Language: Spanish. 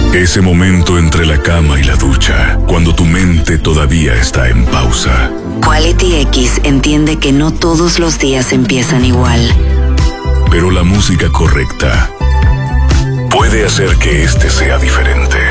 Ese momento entre la cama y la ducha, cuando tu mente todavía está en pausa. Quality X entiende que no todos los días empiezan igual. Pero la música correcta puede hacer que este sea diferente.